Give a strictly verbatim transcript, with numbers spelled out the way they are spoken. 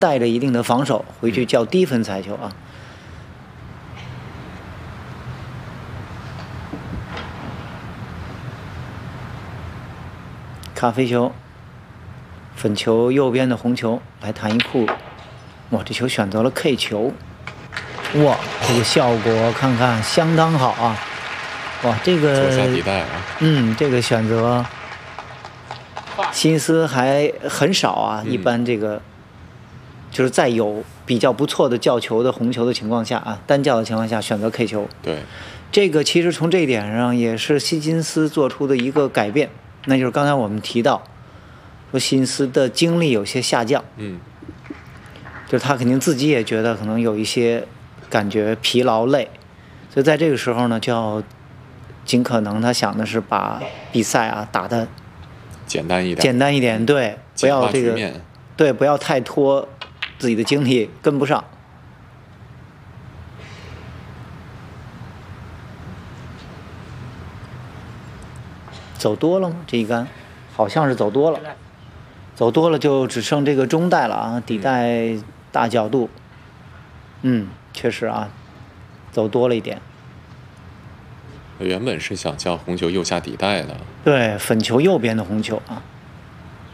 带着一定的防守回去叫低分彩球啊。咖啡球，粉球右边的红球来弹一库，哇，这球选择了 K 球，哇，这个效果看看相当好啊，哇，这个左下底带啊， 嗯，这个选择心思还很少啊， 嗯、 一般这个就是在有比较不错的叫球的红球的情况下啊，单叫的情况下选择 K 球， 对， 这个其实从这一点上也是希金斯做出的一个改变。那就是刚才我们提到，说辛斯的精力有些下降， 嗯， 就是他肯定自己也觉得可能有一些感觉疲劳累，所以在这个时候呢，就要尽可能他想的是把比赛啊打得简单一点， 简单一点，对，不要这个，对，不要太拖，自己的精力跟不上。走多了吗？这一杆好像是走多了，走多了就只剩这个中带了啊，底带大角度，嗯，确实啊，走多了一点。 原本是想叫红球右下底带的， 对，粉球右边的红球啊。